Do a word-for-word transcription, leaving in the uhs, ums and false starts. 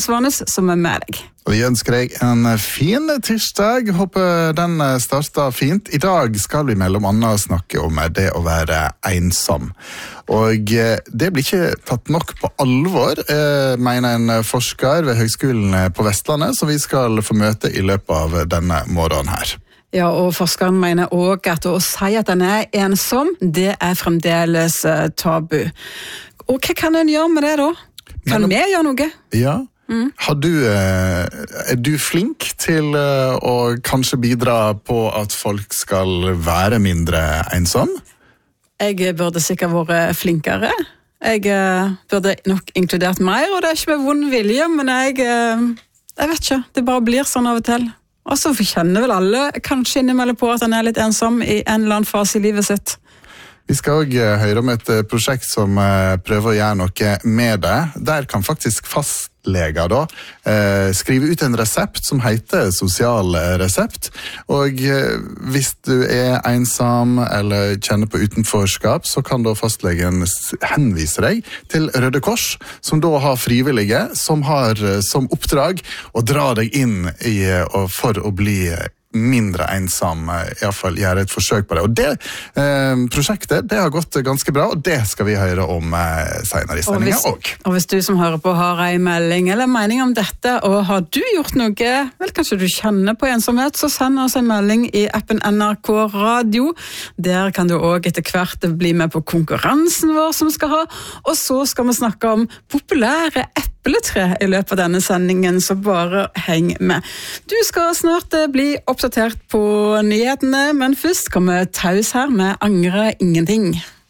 Svanes som er med deg. Og vi ønsker deg en fin tirsdag. Håper den starter fint. I dag skal vi mellom annet snakke om det å være ensom. Og det blir ikke tatt nok på alvor, mener en forsker ved Høgskolen på Vestlandet, som vi skal få møte i løpet av denne morgenen her. Ja, og forskeren mener også at å si at den er ensom, det er fremdeles tabu. Og hva kan en gjøre med det da? Kan vi gjøre noe? Ja. Mm. Har du, er du flink til å kanskje bidra på at folk skal være mindre ensom? Jeg burde sikkert vært flinkere. Jeg burde nok inkludert mer, og det er ikke med vond vilje, men jeg, jeg vet ikke, det bare blir sånn av og til. Og så kjenner vel alle kanskje innimellom på at han er litt ensom i en eller annen fase i livet sitt. Vi skal også høre om et prosjekt som prøver å gjøre noe med det. Der kan faktisk fastleger da skrive ut en resept som heter sosial resept. Og hvis du er ensom eller kjenner på utenforskap, så kan da fastlegen henvise deg til Røde Kors, som da har frivillige, som har som oppdrag å dra deg inn i, for å bli mindre ensom, i hvert fall gjøre et forsøk på det. Og det eh, prosjektet, det har gått ganske bra, og det skal vi høre om eh, senere i sendingen også. Og, og hvis du som hører på har en melding eller mening om dette, og har du gjort noe, vel kanskje du kjenner på ensomhet, så send oss en melding i appen N R K Radio. Der kan du også etter hvert bli med på konkurransen vår som vi skal ha, og så skal vi snakke om populære epletre i løpet av denne sendingen, så bare heng med. Du skal snart bli oppdatert på nyhetene, men først kommer Taus her med Angre Ingenting.